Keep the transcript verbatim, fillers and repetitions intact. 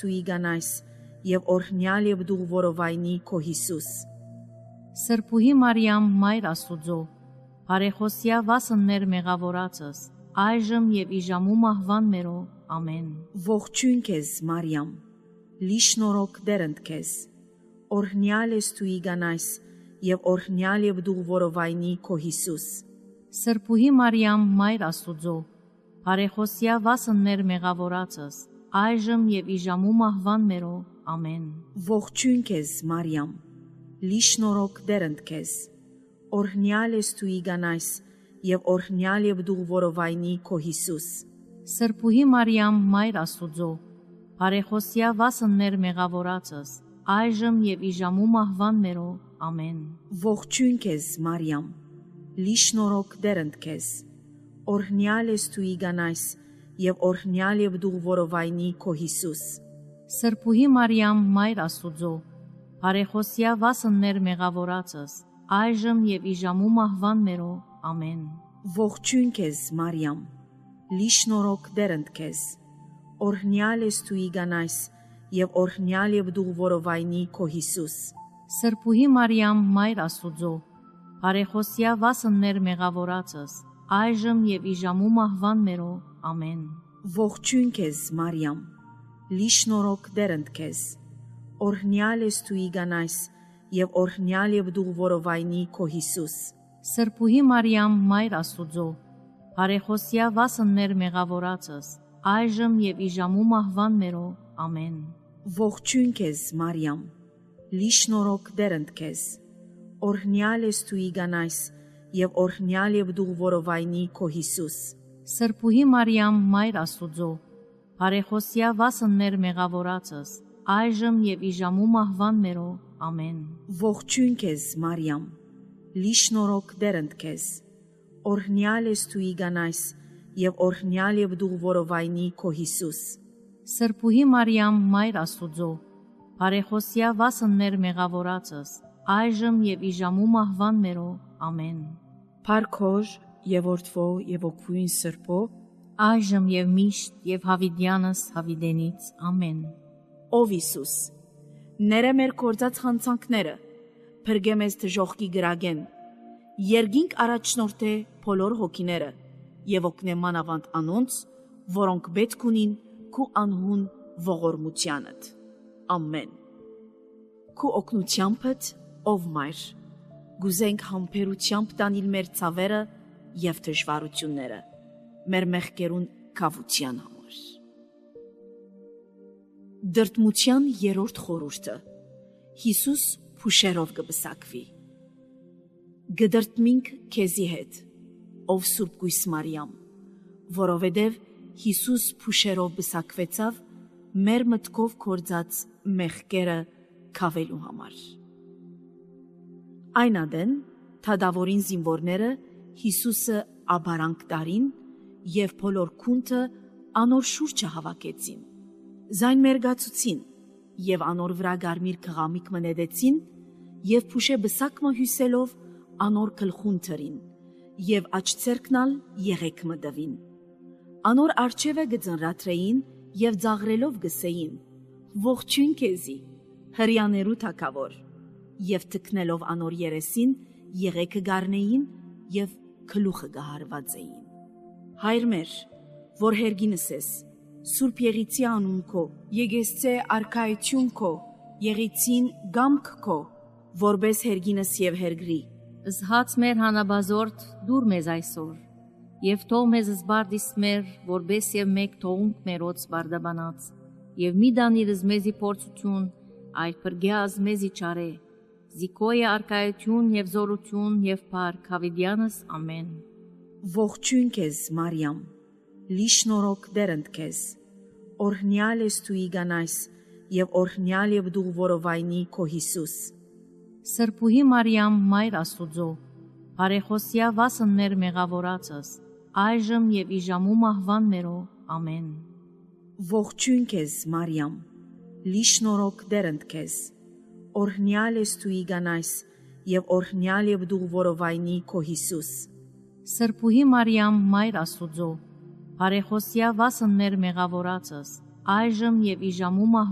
ստուի գանայս, և օրհնյալ և դու որովայնի քո Հիսուս։ Սրբուհի Մարիամ, Մայր Աստուծո, բարեխոսյա վասններ մեղավորացս, այժմ և իժամու մահվան մերո, ամեն։ Ողջույն քեզ, Մարիամ, լի շնորհք դերընդ քեզ, օրհնյալ ես դու գանայս, և օրհնյալ և դու որովայնի քո Հիսուս։ Սրբուհի Մարիամ, Մայր Աստուծո, բարեխոսյա վասններ մեղավորացս, այժմ և իժամու մահվան մերո, ամեն։ Ողջույն քեզ, Մարիամ, լի շնորհք դերընդ քեզ, օրհնյալ ես դու գանայս, և օրհնյալ և դու որովայնի քո Հիսուս։ Սրբուհի Մարիամ, Մայր Աստուծո, բարեխոսյա վասններ մեղավորացս, այժմ և իժամու մահվան մերո, ամեն։ Ողջույն քեզ, Մարիամ, լի շնորհք դերընդ քեզ, օրհնյալ ես դու գանայս, և օրհնյալ և դու որովայնի քո Հիսուս։ Սրբուհի Մարիամ, Մայր Աստուծո, բարեխոսյա վասններ մեղավորացս, այժմ և իժամու մահվան մերո, ամեն։ Ողջույն քեզ, Մարիամ, լի շնորհք դերընդ քեզ, օրհնյալ ես դու գանայս, և օրհնյալ և դու որովայնի քո Հիսուս։ Սրբուհի Մարիամ, Մայր Աստուծո, բարեխոսյա վասններ մեղավորացս, այժմ և իժամու մահվան մերո, ամեն։ Ողջույն քեզ, Մարիամ, լի շնորհք դերընդ քեզ, օրհնյալ ես դու գանայս, և օրհնյալ և դու որովայնի քո Հիսուս։ Սրբուհի Մարիամ, Մայր Աստուծո, բարեխոսյա վասններ մեղավորացս, այժմ և իժամու մահվան մերո, ամեն։ Ողջույն քեզ, Մարիամ, լի շնորհք դերընդ քեզ, օրհնյալ ես դու գանայս, և օրհնյալ և դու որովայնի քո Հիսուս։ Սրբուհի Մարիամ, Մայր Աստուծո, բարեխոսյա վասններ մեղավորացս, այժմ և իժամու մահվան մերո, ամեն։ Ողջույն քեզ, Մարիամ, լի շնորհք դերընդ քեզ, օրհնյալ ես դու գանայս, և օրհնյալ և դու որովայնի քո Հիսուս։ Սրբուհի Մարիամ, Մայր Աստուծո, բարեխոսյա վասններ մեղավորացս, այժմ և իժամու մահվան մերո, ամեն։ Փառք Հոր և Որդվո և Հոգուին Սրբո, այժմ և միշտ և հավիտյանս հավիտենից, ամեն։ Ով Հիսուս, ները մեր կործած խանցանքները, փրկե մեզ դժոխքի գրագեն, երգինք առաջնորդե բոլոր հոգիները, և օգնե մանավանդ անոնց, որոնք պետք ունին քու անհուն ողորմությանդ։ Ամեն։ Քու օգնությանդ, ով Մայր, գուզենք համբերությամբ տանել մեր ցավերը և դժվարությունները, մեր մեղքերուն քավության համար։ Դրդմության երրորդ խորհուրդը։ Հիսուս փուշերով կբսակվի։ Գդրդմինք քեզի հետ, ով Սուրբ Գույս Մարիամ, որովհետև Հիսուս փուշերով բսակվեցավ մեր մտքով կործած մեղքերը քավելու համար։ Այն ադեն թադավորին զինվորները Հիսուսը աբարանք տարին և բոլոր քունթը անոր շուրջը հավաքեցին, զայն մերգացուցին և անոր վրա գարմիր քղամիք մնետեցին և փուշե բսակմը հյուսելով անոր գլխուն թրին և աչցերքնալ եղեք մտվին։ Անոր արջևը գծնրաթրեին և ձաղրելով գսեին. ողջույն քեզի, հրյաներու թագավոր, և թքնելով անոր երեսին եղեքը գարնեին և գլուխը գահարված էին։ Հայր մեր, որ հերգինս ես, Սուրբ Եղիցի անուն քո, եկեսցե արքայություն քո, Եղիցին գամք քո, որբես հերգինս և հերգրի։ Զհաց մեր հանաբազորդ դուր մեզ այսօր, և թող մեզ զբարդիս մեր, որբես և մեկ թողունք մերոց բարդաբանած, և մի դանիրս մեզի փորձություն, այլ պրգյազ մեզի չարե, զիկոյը արկայություն և զորություն և փառք հավիտյանս, ամեն։ Ողջույն քեզ, Մարիամ, լի շնորհք դերընդ քեզ, օրհնյալ ես դու գանայս, և օրհնյալ և դու որովայնի քո Հիսուս։ Սրբուհի Մարիամ, Մայր Աստուծո, բարեխոսյա վասններ մեղավորացս, այժմ և իժամու մահվան մերո, ամեն։ Ողջույն քեզ, Մարիամ, լի շնորհք դերընդ քեզ, օրհնյալ ես դու գանայս, և օրհնյալ և դու որովայնի քո Հիսուս։ Սրբուհի Մարիամ, Մայր Աստուծո, բարեխոսյա վասններ մեղավորացս, այժմ և իժամու մահվան